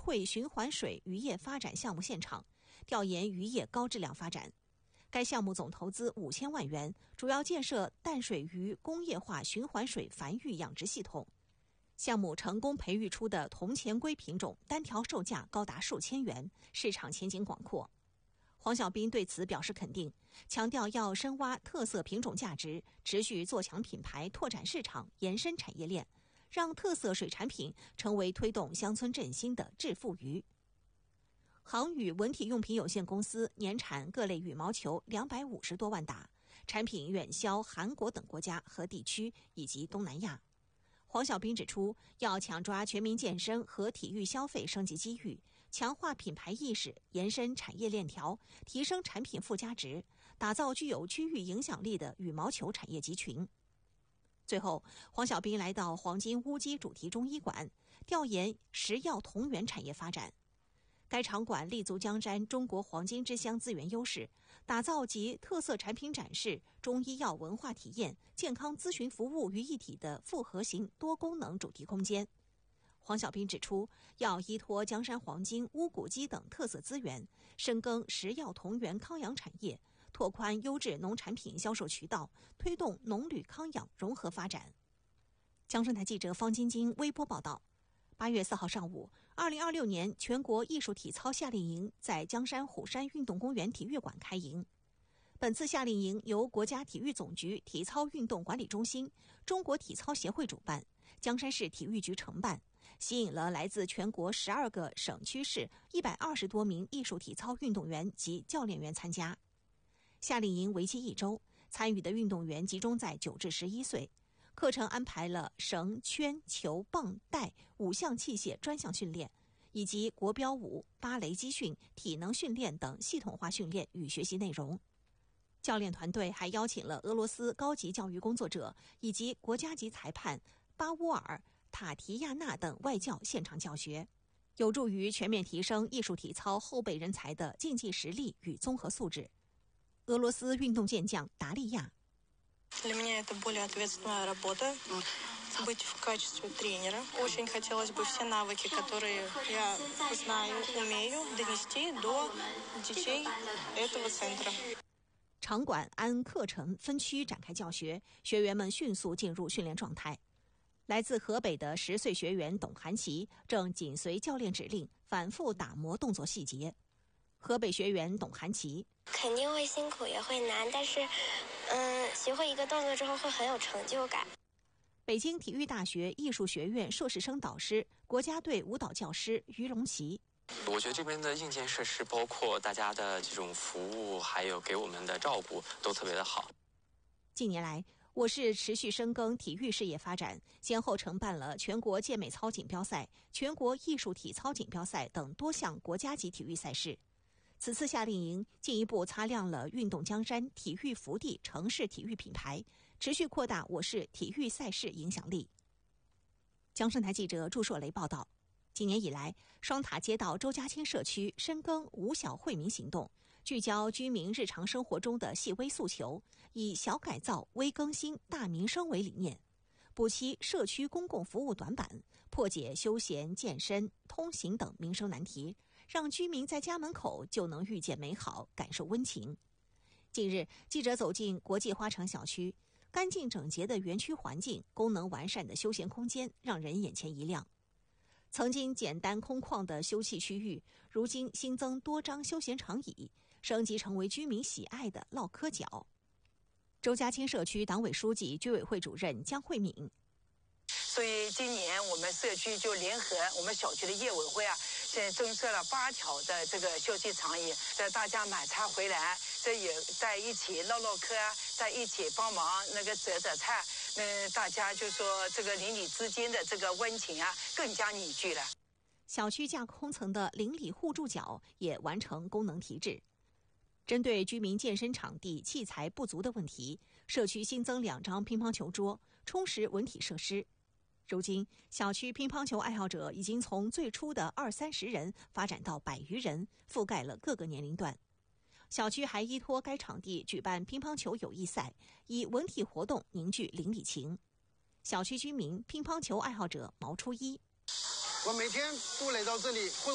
会循环水渔业发展项目现场，调研渔业高质量发展。该项目总投资5000万元，主要建设淡水鱼工业化循环水繁育养殖系统。项目成功培育出的铜钱龟品种单条售价高达数千元，市场前景广阔。黄小斌对此表示肯定，强调要深挖特色品种价值，持续做强品牌，拓展市场，延伸产业链，让特色水产品成为推动乡村振兴的致富鱼。航宇文体用品有限公司年产各类羽毛球250多万打，产品远销韩国等国家和地区以及东南亚。黄小斌指出，要抢抓全民健身和体育消费升级机遇，强化品牌意识，延伸产业链条，提升产品附加值，打造具有区域影响力的羽毛球产业集群。最后，黄小斌来到黄金乌鸡主题中医馆，调研食药同源产业发展。该场馆立足江山中国黄金之乡资源优势，打造集特色产品展示、中医药文化体验、健康咨询服务于一体的复合型多功能主题空间。黄小斌指出，要依托江山黄金、乌骨鸡等特色资源，深耕食药同源康养产业，拓宽优质农产品销售渠道，推动农旅康养融合发展。江顺台记者方晶晶微波报道。8月4号上午，2026年全国艺术体操夏令营在江山虎山运动公园体育馆开营。本次夏令营由国家体育总局体操运动管理中心、中国体操协会主办，江山市体育局承办，吸引了来自全国12个省区市120多名艺术体操运动员及教练员参加。夏令营为期1周，参与的运动员集中在9至11岁。课程安排了绳、圈、球、棒、带5项器械专项训练，以及国标舞、芭蕾基训、体能训练等系统化训练与学习内容。教练团队还邀请了俄罗斯高级教育工作者以及国家级裁判巴乌尔、塔提亚纳等外教现场教学，有助于全面提升艺术体操后备人才的竞技实力与综合素质。俄罗斯运动健将达利亚 Для меня это более ответственная работа, быть в качестве тренера. Очень хотелось бы все навыки, которые я знаю, умею, донести до детей этого центра. 场馆按课程分区展开教学，学员们迅速进入训练状态。来自河北的10岁学员董涵琪正紧随教练指令，反复打磨动作细节。河北学员董涵琪肯定会辛苦也会难，但是学会一个动作之后会很有成就感。 北京体育大学艺术学院硕士生导师、国家队舞蹈教师于荣奇， 我觉得这边的硬件设施，包括大家的这种服务，还有给我们的照顾都特别的好。 近年来，我市持续深耕体育事业发展，先后承办了全国健美操锦标赛、全国艺术体操锦标赛等多项国家级体育赛事。此次夏令营进一步擦亮了运动江山、体育福地城市体育品牌，持续扩大我市体育赛事影响力。江顺台记者祝硕雷报道。今年以来，双塔街道周家清社区深耕五小惠民行动，聚焦居民日常生活中的细微诉求，以小改造、微更新、大民生为理念，补齐社区公共服务短板，破解休闲、健身、通行等民生难题，让居民在家门口就能遇见美好，感受温情。近日，记者走进国际花城小区，干净整洁的园区环境，功能完善的休闲空间，让人眼前一亮。曾经简单空旷的休憩区域，如今新增多张休闲长椅，升级成为居民喜爱的唠嗑角。周家清社区党委书记、居委会主任江慧敏。 所以今年我们社区就联合我们小区的业委会现在增设了8条的这个休憩长椅，在大家买菜回来，这也在一起唠唠嗑在一起帮忙那个择菜，大家就说这个邻里之间的这个温情更加凝聚了。 小区架空层的邻里互助角也完成功能提质。针对居民健身场地器材不足的问题，社区新增2张乒乓球桌，充实文体设施。如今，小区乒乓球爱好者已经从最初的20-30人发展到100余人，覆盖了各个年龄段。小区还依托该场地举办乒乓球友谊赛，以文体活动凝聚邻里情。小区居民乒乓球爱好者毛初一， 我每天都来到这里